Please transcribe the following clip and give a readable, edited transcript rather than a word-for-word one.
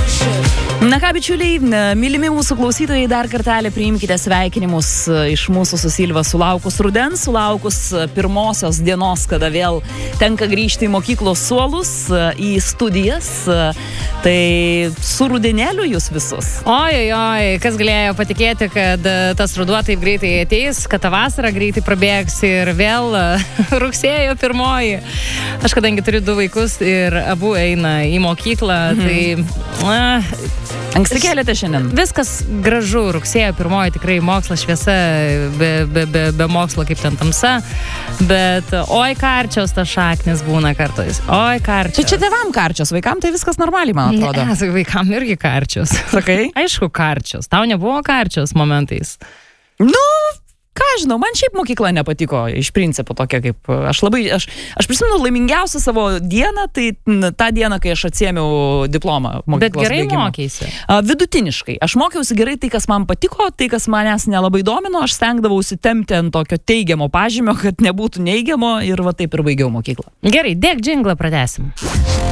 Na ką, bičiuliai, mylimi mūsų klausytojai, dar kartelį priimkite sveikinimus iš mūsų su Silva sulaukus rudens, sulaukus pirmosios dienos, kada vėl tenka grįžti į mokyklos suolus, į studijas. Tai su rudenėliu jūs visus. Oi, kas galėjo patikėti, kad tas ruduo taip greitai ateis, kad ta vasara greitai prabėgs ir vėl rugsėjo 1. Aš kadangi turiu 2 vaikus ir abu eina į mokyklą, tai... Anksti keliate šiandien? Viskas gražu, rugsėjo 1 tikrai mokslas šviesa, be mokslo kaip ten tamsa, bet oi karčios tas šaknis būna kartais, oi karčios. Tai čia tėvam karčios, vaikam tai viskas normaliai, man atrodo. Ne, vaikam irgi karčios. Sakai? Aišku, karčios. Tau nebuvo karčios momentais? Nu... Ką žinau, man šiaip mokykla nepatiko, iš principo tokia kaip, aš prisimenu laimingiausią savo dieną, tai tą dieną, kai aš atsiėmiau diplomą mokyklos Bet gerai baigimo. mokeisi? Vidutiniškai. Aš mokiausi gerai tai, kas man patiko, tai, kas manęs nelabai domino, aš stengdavausi tempti ant tokio teigiamo pažymio, kad nebūtų neigiamo ir va taip ir baigiau mokyklą. Gerai, dėk džinglą, pradėsim.